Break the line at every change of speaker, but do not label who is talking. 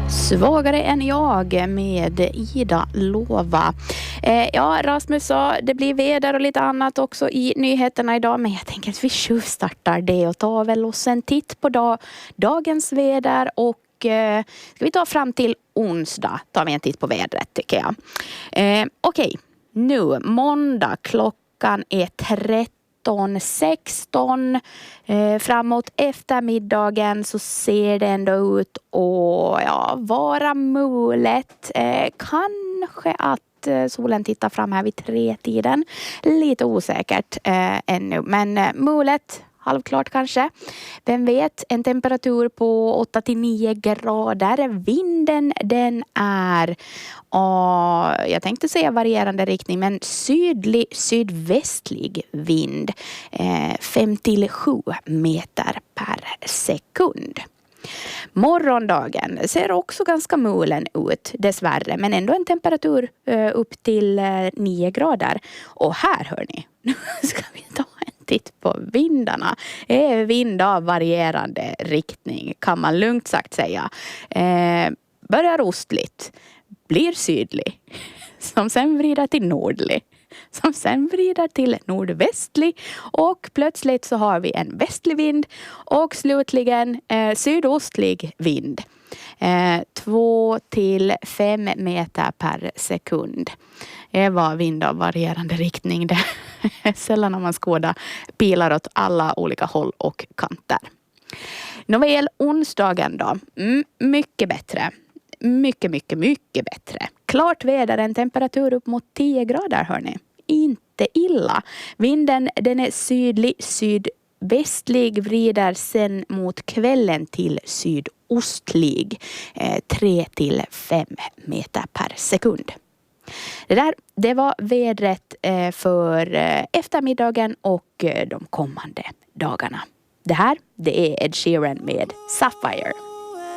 Svagare än jag med Ida Lova. Ja, Rasmus sa det blir väder och lite annat också i nyheterna idag. Men jag tänker att vi tjuvstartar det och tar väl oss en titt på dagens väder. Och ska vi ta fram till onsdag tar vi en titt på vädret tycker jag. Okej, nu måndag klockan är 13:16. Framåt eftermiddagen så ser det ändå ut att vara mulet. Kanske att solen tittar fram här vid 3-tiden. Lite osäkert ännu. Men mulet, halvklart kanske. Vem vet, en temperatur på 8-9 grader. Vinden den är, jag tänkte säga varierande riktning, men sydvästlig vind. 5-7 meter per sekund. Morgondagen ser också ganska mulen ut dessvärre, men ändå en temperatur upp till 9 grader. Och här hörni, nu ska vi ta en titt på vindarna. Vind av varierande riktning kan man lugnt sagt säga. Börjar ostligt, blir sydlig, som sen vrider till nordlig, som sen vrider till nordvästlig och plötsligt så har vi en västlig vind och slutligen sydostlig vind. 2-5 meter per sekund. Det var vind av varierande riktning. Det är sällan när man skådar pilar åt alla olika håll och kanter. Nåväl, onsdagen då. Mycket bättre. Mycket bättre. Klart väder, en temperatur upp mot 10 grader hörni. Inte illa. Vinden den är sydvästlig, vrider sen mot kvällen till sydostlig. 3-5 meter per sekund. Det var vädret för eftermiddagen och de kommande dagarna. Det är Ed Sheeran med Sapphire.